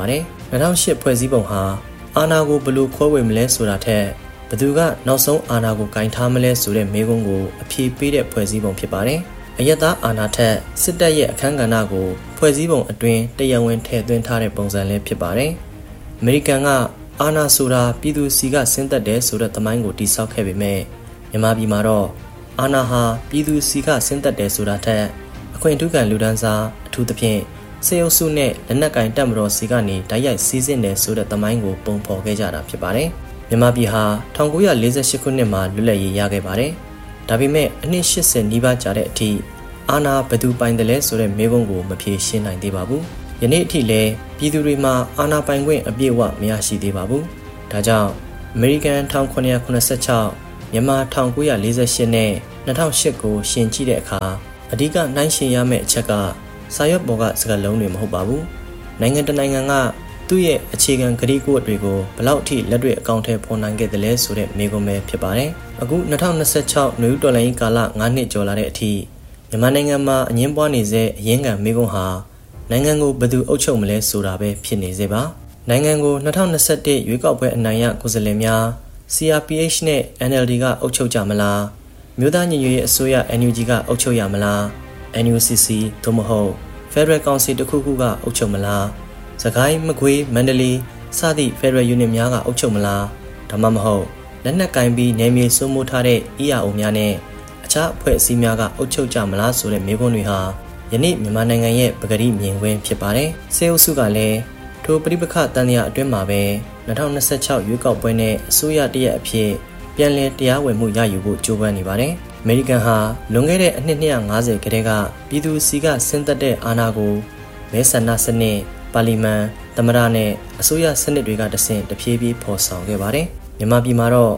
two thousand eightဖွဲ့စည်းပုံဟာအာဏာကိုဘယ်လိုခွဲဝေမလဲဆိုတာထက်ဘယ်သူကနောက်ဆုံးအာဏာကိုကင်ထားမလဲဆိုတဲ့မေးခွန်းကိုအဖြေပေးတဲ့ဖွဲ့စည်းပုံဖြစ်ပါတယ်။အယက်သားအာဏာထက်စစ်တပ်ရဲ့အခမ်းကဏ္ဍကိုဖွဲ့စည်းပုံအတွင်းတရားဝင်ထည့်သွင်းထားတဲ့ပုံစံလေးဖြစ်ပါတယ်။အမေရိကန်ကအာဏာဆိုတာပြည်သူစီကဆင်းသက်တယ်ဆိုတဲ့သမိုင်းကိုတိစောက်ခဲ့ပေမဲ့မြန်မာပြည်မှာတော့အာဏာဟာပြည်သူစီကဆင်းသက်တယ်ဆိုတာထက်အခွင့်အထူးခံလူဒန်းစားအထူးသဖြင့်စေအုပ်စုနဲ့လက်နက်ကင်တပ်မတော်စီကနေတိုက်ရိုက်စီးဆင်းတယ်ဆိုတဲ့သမိုင်းကိုပုံဖော်ခဲ့ကြတာဖြစ်ပါတယ်။မြန်မာပြည်ဟာnineteen forty-eightခုနှစ်မှာလွတ်လပ်ရေးရခဲ့ပါတယ်။ဒါပေမဲ့အနှစ်eightyနီးပါးကြာတဲ့အထိအာဏာဘယ်သူပိုင်တယ်လဲဆိုတဲ့မေးခွန်းကိုမဖြေရှင်းနိုင်သေးပါဘူး။ယနေ့အထိလည်းပြည်သူတွေမှာအာဏာပိုင်ခွင့်အပြည့်အဝမရရှိသေးပါဘူး။ဒါကြောင့်အမေရိကန်nineteen seventy-sixမြန်မာnineteen forty-eightနဲ့two thousand eightကိုရှင်ကြည့်တဲ့အခါအဓိကနှိုင်းယှဉ်ရမယ့်အချက်ကစာရွက်ပေါ်ကစကားလုံးတွေမဟုတ်ပါဘူး။နိုင်ငံတနိုင်ငံကသူ့ရဲ့အခြေခံကတိကဝတ်တွေကိုဘယ်လောက်အထိလက်တွေ့အကောင့်ထဲပေါ်နိုင်ခဲ့တယ်လဲဆိုတဲ့မေးခွန်းပဲဖြစ်ပါတယ်။အခုtwenty twenty-sixနွေဦးတော်လှန်ရေးကာလfiveနှစ်ကျော်လာတဲ့အထိမြန်မာနိုင်ငံမှာအငင်းပွားနေစေအရင်းခံမေးခွန်းဟာနိုင်ငံကိုဘယ်သူအုပ်ချုပ်မလဲဆိုတာပဲဖြစ်နေစေပါ။နိုင်ငံကိုtwenty twenty-oneရွေးကောက်ပွဲအနိုင်ရကိုယ်စားလှယ်များ C R P H နဲ့ N L D ကအုပ်ချုပ်ကြမလား။မြို့သားညီညွတ်ရေးအစိုးရ N U G ကအုပ်ချုပ်ရမလား။ N U C C သို့မဟုတ် Federal Council တစ်ခုခုကအုပ်ချုပ်မလား။စကိုင်းမကွေးမန္တလေးစသည့် Federal Unit များကအုပ်ချုပ်မလား။ဒါမှမဟုတ်လက်နက်ကင်ပြီးနယ်မြေစိုးမိုးထားတဲ့ E R O များနဲ့အခြားအဖွဲ့အစည်းများကအုပ်ချုပ်ကြမလားဆိုတဲ့မေးခွန်းတွေဟာယနေ့မြန်မာနိုင်ငံရဲ့ပကတိမြင်ကွင်းဖြစ်ပါတယ်။စေအုပ်စုကလည်းထိုပဋိပက္ခတန်ရာအတွင်းမှာပဲtwenty twenty-sixရွေးကောက်ပွဲနဲ့အစိုးရတရက်အဖြစ်ပြန်လည်တရားဝင်မှုရယူဖို့ကြိုးပမ်းနေပါတယ်။အမေရိကန်ဟာလွန်ခဲ့တဲ့အနှစ်two hundred fiftyကတည်းကပြည်သူစီကဆင်းသက်တဲ့အာဏာကိုမဲဆန္ဒစနစ်ပါလီမန်သမ္မတနဲ့အစိုးရစနစ်တွေကတဆင့်တဖြည်းဖြည်းဖော်ဆောင်ခဲ့ပါတယ်။မြန်မာပြည်မှာတော့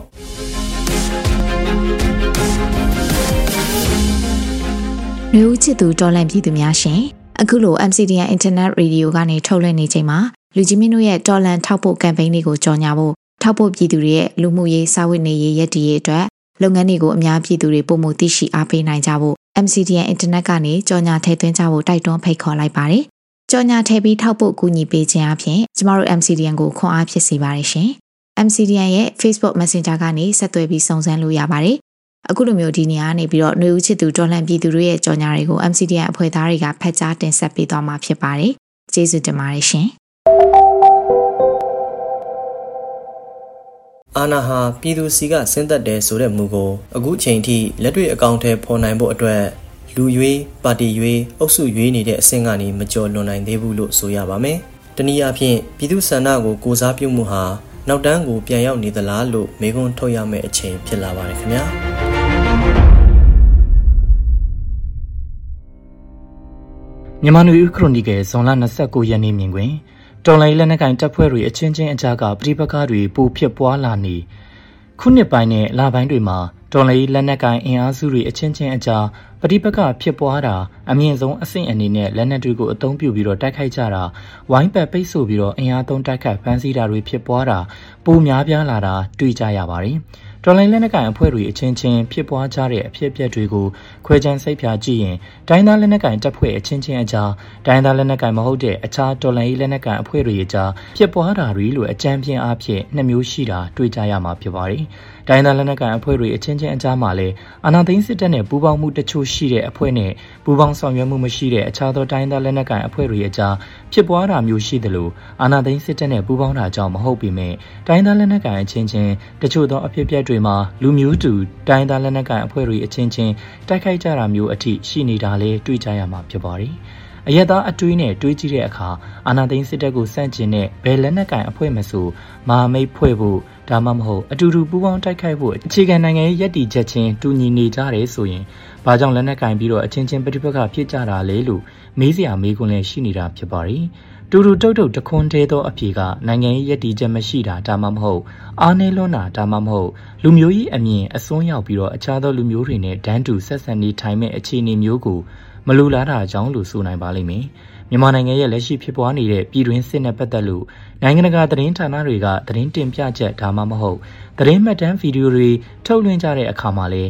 နွေဦးချစ်သူတော်လန့်ပြည်သူများရှင်အခုလို M C D N Internet Radio ကနေထုတ်လွှင့်နေချိန်မှာလူကြီးမင်းတို့ရဲ့တော်လန့်ထောက်ပို့ကမ်ပိန်းလေးကိုကြော်ညာဖို့ထောက်ပို့ပြည်သူတွေရဲ့လူမှုရေးစာဝတ်နေရေးရည်တည်ရေးအတွက်လုပ်ငန်းတွေကိုအများပြည်သူတွေပုံမှုသိရှိအားပေးနိုင်ကြဖို့ M C D N Internet ကနေကြော်ညာထည့်သွင်းကြဖို့တိုက်တွန်းဖိတ်ခေါ်လိုက်ပါတယ်။ကြော်ညာထည့်ပြီးထောက်ပို့ကူညီပေးခြင်းအပြင်ကျမတို့ M C D N ကိုခွန်အားဖြစ်စေပါတယ်ရှင်။ M C D N ရဲ့ Facebook Messenger ကနေဆက်သွယ်ပြီးစုံစမ်းလို့ရပါတယ်။အခုလိုမျိုးဒီနေရာကနေပြီးတော့ຫນွေဦးချစ်သူတော်လှန်ပြည်သူတွေရဲ့ကြော်ညာတွေကို M C D N အဖွဲ့သားတွေကဖတ်ကြားတင်ဆက်ပေးသွားမှာဖြစ်ပါတယ်။ကျေးဇူးတင်ပါတယ်ရှင်။အာဏာဟာပြည်သူစီကဆင်းသက်တယ်ဆိုတဲ့မူကိုအခုချိန်ထိလက်တွေ့အကောင့်ထဲပေါ်နိုင်ဖို့အတွက်လူရွေးပါတီရွေးအုပ်စုရွေးနေတဲ့အဆင့်ကနေမကျော်လွန်နိုင်သေးဘူးလို့ဆိုရပါမယ်။တနည်းအားဖြင့်ပြည်သူဆန္ဒကိုကိုစားပြုမှုဟာနောက်တန်းကိုပြန်ရောက်နေသလားလို့မေးခွန်းထုတ်ရမယ့်အချိန်ဖြစ်လာပါတယ်ခင်ဗျာ။မြန်မာနွေဦးခရိုနီကယ်ဇွန်လtwenty-nineရက်နေ့မြင်တွင်တော်လိုင်းလက်နက်ကိုင်တပ်ဖွဲ့တွေအချင်းချင်းအကြားကပဋိပက္ခတွေပိုဖြစ်ပွားလာနေခုနှစ်ပိုင်းနဲ့လပိုင်းတွေမှာတော်လိုင်းလက်နက်ကိုင်အင်အားစုတွေအချင်းချင်းအကြားပဋိပက္ခဖြစ်ပွားတာအမြင့်ဆုံးအဆင့်အနေနဲ့လက်နက်တွေကိုအသုံးပြုပြီးတော့တိုက်ခိုက်ကြတာဝိုင်းပတ်ပိတ်ဆို့ပြီးတော့အင်အားသုံးတိုက်ခိုက်ဖမ်းဆီးတာတွေဖြစ်ပွားတာပိုများပြားလာတာတွေ့ကြရပါတယ်။တော်လိုင်းလက်နက်ကိုင်အဖွဲ့တွေအချင်းချင်းဖြစ်ပွားကြတဲ့အဖြစ်အပျက်တွေကိုခွဲခြမ်းစိတ်ဖြာကြည့်ရင်တိုင်းသားလက်နက်ကိုင်တပ်ဖွဲ့အချင်းချင်းအကြားတိုင်းသားလက်နက်ကိုင်မဟုတ်တဲ့အခြားတော်လိုင်းလက်နက်ကိုင်အဖွဲ့တွေအကြားဖြစ်ပွားတာတွေလို့အကြမ်းပြင်းအားဖြင့်နှစ်မျိုးရှိတာတွေ့ကြရမှာဖြစ်ပါတယ်။တိုင်းသားလက်နက်ကိုင်အဖွဲ့တွေအချင်းချင်းအကြားမှာလည်းအာဏာသိမ်းစစ်တပ်နဲ့ပူးပေါင်းမှုတချို့ရှိတဲ့အဖွဲ့နဲ့ပူးပေါင်းဆောင်ရွက်မှုမရှိတဲ့အခြားသောတိုင်းသားလက်နက်ကိုင်အဖွဲ့တွေအကြားဖြစ်ပွားတာမျိုးရှိသလိုအာဏာသိမ်းစစ်တပ်နဲ့ပူးပေါင်းတာကြောင့်မဟုတ်ပေမဲ့တိုင်းသားလက်နက်ကိုင်အချင်းချင်းတချို့သောအဖြစ်အပျက်တွေမှာလူမျိုးတူတိုင်းသားလက်နက်ကိုင်အဖွဲ့တွေအချင်းချင်းတိုက်ခိုက်ကြတာမျိုးအထိရှိနေတာလည်းတွေ့ကြရမှာဖြစ်ပါတယ်။အရက်သားအတွေးနဲ့တွေးကြည့်တဲ့အခါအာဏာသိမ်းစစ်တပ်ကိုစန့်ကျင်တဲ့ဘယ်လက်နက်ကိုင်အဖွဲ့မဆိုမဟာမိတ်ဖွဲ့ဖို့ဒါမှမဟုတ်အတူတူပူးပေါင်းတိုက်ခိုက်ဖို့အခြေခံနိုင်ငံရေးရည်တည်ချက်ချင်းတူညီနေကြတယ်ဆိုရင်ဘာကြောင့်လက်နက်ကင်ပြီးတော့အချင်းချင်းပဋိပက္ခဖြစ်ကြတာလဲလို့မေးစရာမေးခွန်းလည်းရှိနေတာဖြစ်ပါတယ်။တူတူတုတ်တုတ်တခွန်းသေးသောအဖြေကနိုင်ငံရေးရည်တည်ချက်မရှိတာဒါမှမဟုတ်အားနည်းလွန်းတာဒါမှမဟုတ်လူမျိုးကြီးအမြင်အစွန်းရောက်ပြီးတော့အခြားသောလူမျိုးတွေနဲ့ဒန်းတူဆက်ဆံနေထိုင်မဲ့အခြေအနေမျိုးကိုမလူလားတာကြောင့်လို့ဆိုနိုင်ပါလိမ့်မယ်။မြန်မာနိုင်ငံရဲ့လက်ရှိဖြစ်ပွားနေတဲ့ပြည်တွင်းစစ်နဲ့ပတ်သက်လို့နိုင်ငံတကာသတင်းဌာနတွေကသတင်းတင်ပြချက်ဒါမှမဟုတ်သတင်းမှတ်တမ်းဗီဒီယိုတွေထုတ်လွှင့်ကြတဲ့အခါမှာလည်း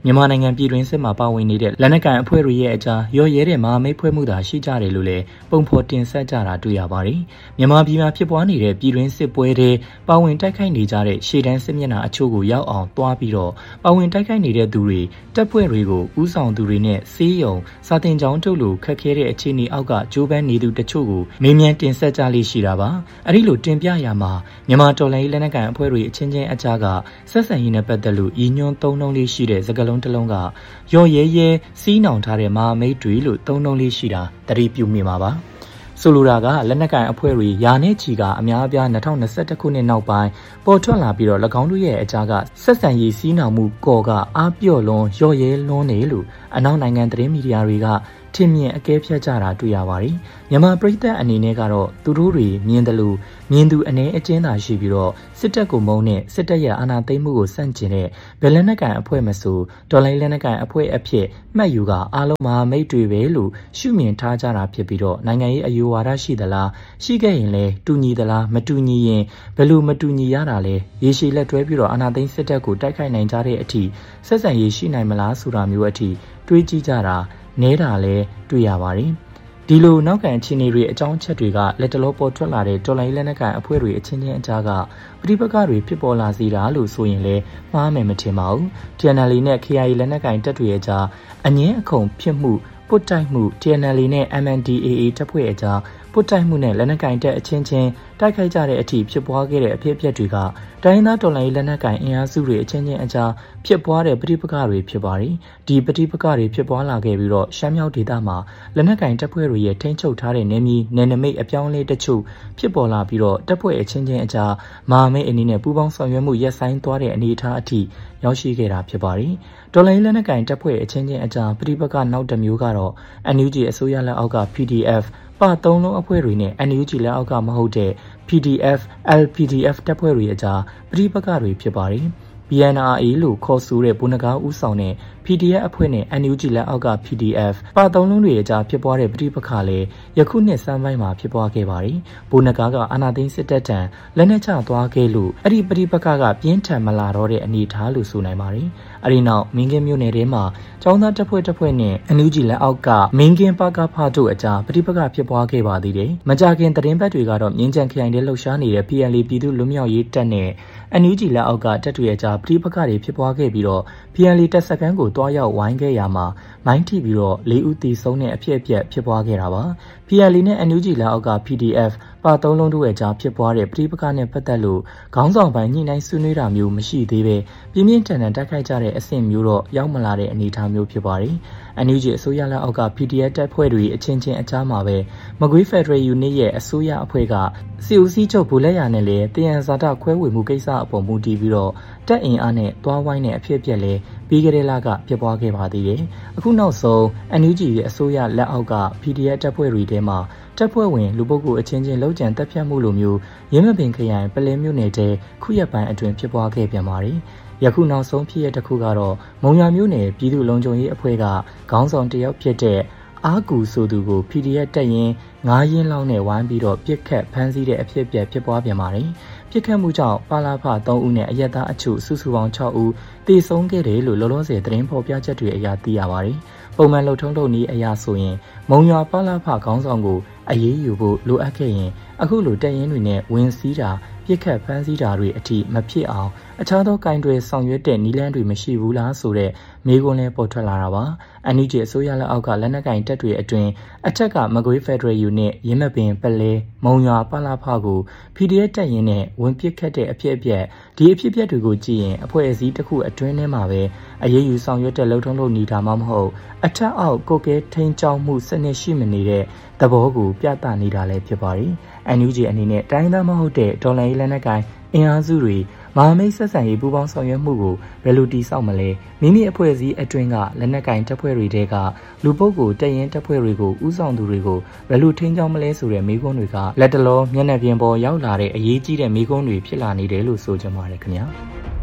မြန်မာနိုင်ငံပြည်တွင်းစစ်မှာပါဝင်နေတဲ့လက်နက်ကိုင်အဖွဲ့တွေရဲ့အကြားရော့ရဲတဲ့မဟာမိတ်ဖွဲ့မှုသာရှိကြတယ်လို့လည်းပုံဖော်တင်ဆက်ကြတာတွေ့ရပါတယ်။မြန်မာပြည်မှာဖြစ်ပွားနေတဲ့ပြည်တွင်းစစ်ပွဲတွေပါဝင်တိုက်ခိုက်နေကြတဲ့ရှေ့တန်းစစ်မျက်နှာအချို့ကိုရောက်အောင်တွားပြီးတော့ပါဝင်တိုက်ခိုက်နေတဲ့သူတွေတပ်ဖွဲ့တွေကိုဥဆောင်သူတွေနဲ့စီးရုံစာတင်ကြောင်းထုတ်လို့ခက်ခဲတဲ့အခြေအနေအောက်ကဂျိုးပန်းနေသူတချို့ကိုမေးမြန်းတင်ဆက်ကြလိမ့်ရှိတာပါ။အဲဒီလိုတင်ပြရမှာမြန်မာတော်လှန်ရေးလက်နက်ကိုင်အဖွဲ့တွေအချင်းချင်းအကြားကဆက်ဆံရေးနဲ့ပတ်သက်လို့ရည်ညွှန်းသုံးနှုန်းလေးရှိတဲ့စကားလုံးတစ်လုံးကရော့ရဲရဲစီးနှောင်ထားတဲ့မဟာမိတ်တွေလို့သုံးနှုန်းလေးရှိတာသတိပြုမိမှာပါဆိုလိုတာကလက်နက်ကိုင်အဖွဲ့တွေယာနဲ့ချီကအများအပြား၂၀၂၁ခုနှစ်နောက်ပိုင်းပေါ်ထွက်လာပြီးတော့၎င်းတို့ရဲ့အကြားကဆက်ဆံရေးစီးနှောင်မှုကော်ကအားပြော့လွန်ရော့ရဲလွန်းနေလို့အနောက်နိုင်ငံသတင်းမီဒီယာတွေကထင်မြင်အကဲဖြတ်ကြတာတွေ့ရပါတယ်။မြန်မာပြည်သက်အနေနဲ့ကတော့သူတို့တွေမြင်တယ်လို့မြင်သူအနေအကျဉ်းသာရှိပြီးတော့စစ်တပ်ကိုမုန်းနဲ့စစ်တပ်ရဲ့အာဏာသိမ်းမှုကိုစန့်ကျင်တဲ့ဗလက်နက်ကန်အဖွဲ့မဆိုဒေါ်လာလက်နက်ကန်အဖွဲ့အဖြစ်မှတ်ယူကအားလုံးမဟာမိတ်တွေပဲလို့ရှုမြင်ထားကြတာဖြစ်ပြီးတော့နိုင်ငံရေးအယူဝါဒရှိသလားရှိခဲ့ရင်လည်းတူညီသလားမတူညီရင်ဘယ်လိုမတူညီရတာလဲရေရှည်လက်တွဲပြီးတော့အာဏာသိမ်းစစ်တပ်ကိုတိုက်ခိုက်နိုင်ကြတဲ့အထိဆက်ဆံရေးရှိနိုင်မလားဆိုတာမျိုးအထိတွေးကြည့်ကြတာနဲတာလည်းတွေ့ရပါတယ်။ဒီလိုနောက်ကန်အခြေအနေတွေအကြောင်းချက်တွေကလက်တလောပေါ်ထွက်လာတဲ့တော်လိုင်းလက်နက်ကန်အဖွဲ့တွေအချင်းချင်းအကြားကပဋိပက္ခတွေဖြစ်ပေါ်လာစေတာလို့ဆိုရင်လည်းမှားမယ်မထင်ပါဘူး။ ที เอ็น แอล နဲ့ ကေ အိုင် အေ လက်နက်ကန်တပ်တွေအကြားအငင်းအခုံဖြစ်မှုပုတ်တိုက်မှု ที เอ็น แอล နဲ့ အမ် အန် ဒီ အေ အေ တပ်ဖွဲ့အကြားပုတ်တိုက်မှုနဲ့လက်နက်ကန်တပ်အချင်းချင်းတိုက်ခိုက်ကြတဲ့အထိဖြစ်ပွားခဲ့တဲ့အဖြစ်အပျက်တွေကတိုင်းသားတော်လှန်ရေးလက်နက်ကိုင်အင်အားစုတွေအချင်းချင်းအကြားဖြစ်ပွားတဲ့ပဋိပက္ခတွေဖြစ်ပါတယ်။ဒီပဋိပက္ခတွေဖြစ်ပွားလာခဲ့ပြီးတော့ရှမ်းမြောက်ဒေသမှာလက်နက်ကိုင်တပ်ဖွဲ့တွေရဲ့ထိန်းချုပ်ထားတဲ့နယ်မြေနယ်နိမိတ်အပြောင်းအလဲတချို့ဖြစ်ပေါ်လာပြီးတော့တပ်ဖွဲ့အချင်းချင်းအကြားမဟာမိတ်အနေနဲ့ပူးပေါင်းဆောင်ရွက်မှုရပ်ဆိုင်းသွားတဲ့အနေအထားအထိရောက်ရှိခဲ့တာဖြစ်ပါတယ်။တော်လှန်ရေးလက်နက်ကိုင်တပ်ဖွဲ့အချင်းချင်းအကြားပဋိပက္ခနောက်တစ်မျိုးကတော့ အန် ယူ ဂျီ အစိုးရလက်အောက်က ပီ ဒီ အက်ဖ် ပါသုံးလုံးအဖွဲ့တွေနဲ့ အန် ယူ ဂျီ လက်အောက်ကမဟုတ်တဲ့ ပီ ဒီ အက်ဖ် အယ် ပီ ဒီ အက်ဖ် တပ်ဖွဲ့တွေအကြားပဋိပက္ခတွေဖြစ်ပါတယ်။ ပီ အန် အာร์ အေ လို့ခေါ်ဆိုတဲ့ဗိုလ်နဂါးဦးဆောင်တဲ့ ပီ ဒီ အက်ဖ် အဖွဲ့နဲ့ အန် ယူ ဂျီ လက်အောက်က ပီ ဒီ အက်ဖ် ပါသုံးလုံးတွေအကြားဖြစ်ပွားတဲ့ပဋိပက္ခလည်းယခုနှစ်စမ်းပိုင်းမှာဖြစ်ပွားခဲ့ပါတယ်။ဗိုလ်နဂါးကအာဏာသိမ်းစစ်တပ်ထံလက်နက်ချသွားခဲ့လို့အဲ့ဒီပဋိပက္ခကပြင်းထန်မလာတော့တဲ့အနေအထားလို့ဆိုနိုင်ပါတယ်။အဲ့ဒီနောက်မင်းကင်းမြို့နယ်ထဲမှာကျောင်းသားတပ်ဖွဲ့တပ်ဖွဲ့နဲ့ အန် ယူ ဂျီ လက်အောက်ကမင်းကင်းပါကဖတို့အကြားပဋိပက္ခဖြစ်ပွားခဲ့ပါသေးတယ်။မကြခင်သတင်းပတ်တွေကတော့မြင်းကြံခရိုင်ထဲလှုပ်ရှားနေတဲ့ ပီ အယ် အေ ပြည်သူ့လွတ်မြောက်ရေးတပ်နဲ့ အန် ယူ ဂျီ လက်အောက်ကတပ်တွေအကြားပဋိပက္ခတွေဖြစ်ပွားခဲ့ပြီးတော့ ပီ အယ် အေ တပ်စခန်းကိုတွားရောက်ဝိုင်းခဲ့ရမှာမိုင်းထိပြီးတော့လေးဦးသေဆုံးတဲ့အဖြစ်အပျက်ဖြစ်ပွားခဲ့တာပါ။ ပီ အယ် အေ နဲ့ အန် ယူ ဂျီ လက်အောက်က ပီ ဒီ အက်ဖ် ပါသုံးလုံးတို့ရဲ့ကြားဖြစ်ပွားတဲ့ပဋိပက္ခနဲ့ပတ်သက်လို့ခေါင်းဆောင်ပိုင်းညှိနှိုင်းဆွေးနွေးတာမျိုးမရှိသေးပဲပြင်းပြင်းထန်ထန်တိုက်ခိုက်ကြတဲ့အဆင့်မျိုးတော့ရောက်မလာတဲ့အနေအထားမျိုးဖြစ်ပါတယ်။ အန် ယူ ဂျီ အစိုးရလက်အောက်က ပီ ဒီ အက်ဖ် တပ်ဖွဲ့တွေအချင်းချင်းအကြားမှာပဲမကွေးဖက်ဒရယ်ယူနစ်ရဲ့အစိုးရအဖွဲ့ကစီအိုစီချုပ်ဘူလက်ရနဲ့လည်းတယံဇာတခွဲဝေမှုကိစ္စအပေါ်မူတည်ပြီးတော့တပ်အင်အားနဲ့တွားဝိုင်းတဲ့အဖြစ်အပျက်လည်းပြီးခဲ့တဲ့လကဖြစ်ပွားခဲ့ပါသေးတယ်။အခုနောက်ဆုံး အန် ယူ ဂျီ ရဲ့အစိုးရလက်အောက်က ပီ ဒီ အက်ဖ် တပ်ဖွဲ့တွေထဲမှာတပ်ဖွဲ့ဝင်လူပုဂ္ဂိုလ်အချင်းချင်းလောက်ကျန်တပ်ဖြတ်မှုလိုမျိုးရင်းမပင်ခရိုင်ပလဲမြို့နယ်တဲခုရက်ပိုင်းအတွင်းဖြစ်ပွားခဲ့ပြန်ပါတယ်။ယခုနောက်ဆုံးဖြစ်ရတဲ့တစ်ခုကတော့မုံရွာမြို့နယ်ပြည်သူ့လုံခြုံရေးအဖွဲ့ကခေါင်းဆောင်တယောက်ဖြစ်တဲ့အာကူဆိုသူကို ပီ ဒီ အက်ဖ် တပ်ရင်းငါးရင်းလောက်နဲ့ဝိုင်းပြီးတော့ပြစ်ခတ်ဖမ်းဆီးတဲ့အဖြစ်အပျက်ဖြစ်ပွားပြန်ပါတယ်။ပြစ်ခတ်မှုကြောင့်ပါလာဖသုံးဦးနဲ့အရက်သားအချို့စုစုပေါင်းခြောက်ဦးသေဆုံးခဲ့တယ်လို့လောလောဆယ်သတင်းဖော်ပြချက်တွေအရသိရပါတယ်။ပုံမှန်လှုပ်ထုံးလုပ်နည်းအရာဆိုရင်မုံရွာပါလာဖခေါင်းဆောင်ကိုအရေးယူဖို့လိုအပ်ခဲ့ရင်အခုလိုတပ်ရင်းတွေနဲ့ဝင်စည်းတာပြစ်ခတ်ဖမ်းဆီးတာတွေအထိမဖြစ်အောင်အခြားသောကင်တွယ်ဆောင်ရွက်တဲ့နည်းလမ်းတွေမရှိဘူးလားဆိုတဲ့မေးခွန်းလည်းပေါ်ထွက်လာတာပါ။ အန် ယူ ဂျီ အစိုးရလက်အောက်ကလက်နက်ကင်တပ်တွေအတွင်းအထက်ကမကွေးဖက်ဒရယ်ယူနစ်ရင်းမပင်ပလဲမုံရွာပါလာဖကို ပီ ဒီ အက်ဖ် တပ်ရင်းနဲ့ဝင်ပစ်ခတ်တဲ့အဖြစ်အပျက်ဒီအဖြစ်အပျက်တွေကိုကြည့်ရင်အဖွဲ့အစည်းတစ်ခုအတွင်းထဲမှာပဲအရေးယူဆောင်ရွက်တဲ့လှုပ်ထုံးလုပ်နေတာမှမဟုတ်အထက်အောက်ကိုကဲထိန်ချောင်းမှုစနစ်ရှိမနေတဲ့သဘောကိုပြသနေတာလည်းဖြစ်ပါတယ်။ အန် ယူ ဂျီ အနေနဲ့တိုင်းသားမဟုတ်တဲ့ဒေါ်လာရေးလက်နက်ကိုင်အင်အားစုတွေမဟာမိတ်ဆက်ဆံရေးပူးပေါင်းဆောင်ရွက်မှုကိုဘယ်လိုတည်ဆောက်မလဲမိမိအဖွဲ့အစည်းအတွင်းကလက်နက်ကင်တပ်ဖွဲ့တွေတဲကလူပုဂ္ဂိုလ်တပ်ရင်းတပ်ဖွဲ့တွေကိုဥဆောင်သူတွေကိုဘယ်လိုထိန်းချောင်းမလဲဆိုတဲ့မေးခွန်းတွေကလက်တလောမျက်နှာပြင်ပေါ်ရောက်လာတဲ့အရေးကြီးတဲ့မေးခွန်းတွေဖြစ်လာနေတယ်လို့ဆိုကြပါတယ်ခင်ဗျာ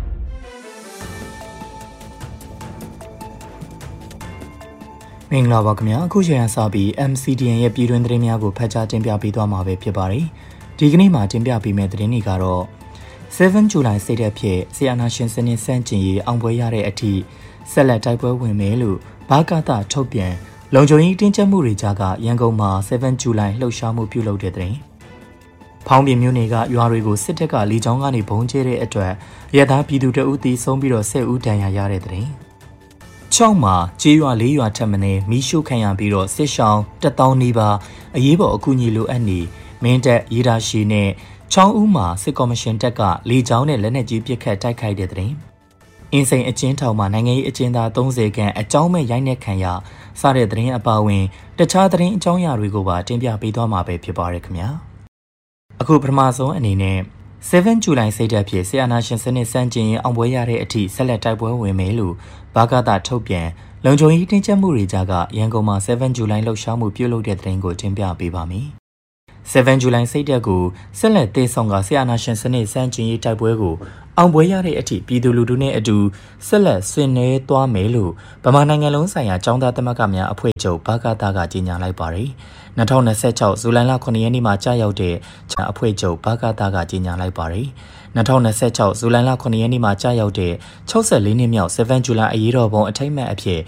မင်္ဂလာပါခင်ဗျာအခုချိန်ကစပြီး အမ် စီ ဒီ အန် ရဲ့ပြည်တွင်းသတင်းများကိုဖတ်ကြားတင်ပြပေးသွားမှာပဲဖြစ်ပါတယ်ဒီကနေ့မှာတင်ပြပေးမယ့်သတင်းတွေကတော့ seven ဇူလိုင်စိတ်သက်ဖြစ်ဆီယနာရှင်စနစ်စန့်ကျင်ရေးအောင်ပွဲရတဲ့အထိဆက်လက်တိုက်ပွဲဝင်မယ်လို့ဘာကာတာထုတ်ပြန်လုံခြုံရေးတင်းကျပ်မှုတွေကြားကရန်ကုန်မှာseven Julyလှုပ်ရှားမှုပြုလုပ်တဲ့တဲ့။ဖောင်းပြမြို့နယ်ကရွာတွေကိုစစ်တပ်ကလေကြောင်းကနေဘုံကျဲတဲ့အတွက်ရဲသားပြည်သူတအုပ်တီဆုံးပြီးတော့ဆယ်ဦးဒဏ်ရာရတဲ့တဲ့။ချောင်းမှာကျေးရွာလေးရွာထပ်မံမီးရှို့ခံရပြီးတော့စစ်ရှောင်းတစ်သောင်းနီးပါးအရေးပေါ်အကူအညီလိုအပ်နေမင်းတပ်ရေးဒါရှိနဲ့ချောင်းဦးမှာစစ်ကော်မရှင်တပ်ကလေကြောင်းနဲ့လက်နက်ကြီးပစ်ခတ်တိုက်ခိုက်တဲ့တဲ့အင်းစိန်အကျဉ်းထောင်မှာနိုင်ငံရေးအကျဉ်းသားသုံးဆယ်ခန့်အကြောင်းမဲ့ရိုက်နှက်ခံရစတဲ့သတင်းအပါအဝင်တခြားသတင်းအကြောင်းအရာတွေကိုပါတင်ပြပေးသွားမှာပဲဖြစ်ပါရခင်ဗျာအခုပထမဆုံးအနေနဲ့seven July စိတ်ဓာတ်ဖြင့်ဆီယနာရှင်စနစ်စန့်ကျင်ရင်အောင်ပွဲရတဲ့အထိဆက်လက်တိုက်ပွဲဝင်မယ်လို့ဘာကာတာထုတ်ပြန်လုံခြုံရေးတင်းကျပ်မှုတွေကြားကရန်ကုန်မှာseven July လှုပ်ရှားမှုပြုလုပ်တဲ့သတင်းကိုတင်ပြပေးပါမယ်seven July စိတ်ဓာတ်ကိုဆက်လက်တည်ဆောင်ကဆီယနာရှင်စနစ်စန့်ကျင်ရေးတိုက်ပွဲကိုအောင်ပွဲရတဲ့အထိပြည်သူလူထုနဲ့အတူဆက်လက်ဆင်နွှဲသွားမယ်လို့ဗမာနိုင်ငံလုံးဆိုင်ရာចောင်းသားသမဂ္ဂများအဖွဲ့ချုပ်ဘာကာတာကကြေညာလိုက်ပါတယ်။twenty twenty-sixဇူလိုင်လnineရက်နေ့မှာကြာရောက်တဲ့အဖွဲ့ချုပ်ဘာကာတာကကြေညာလိုက်ပါတယ်။twenty twenty-sixဇူလိုင်လnineရက်နေ့မှာကြာရောက်တဲ့sixty-fourနှစ်မြောက်seven July အရေးတော်ပုံအထိမ်းအမှတ်အဖြစ်